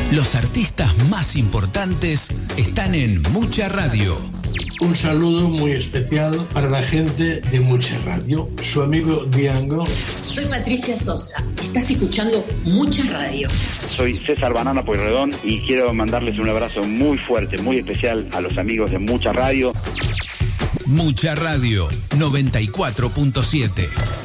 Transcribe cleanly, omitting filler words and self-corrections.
Los artistas más importantes están en Mucha Radio. Un saludo muy especial para la gente de Mucha Radio. Su amigo Diango. Soy Patricia Sosa. Estás escuchando Mucha Radio. Soy César Banana Pueyrredón y quiero mandarles un abrazo muy fuerte, muy especial a los amigos de Mucha Radio. Mucha Radio 94.7.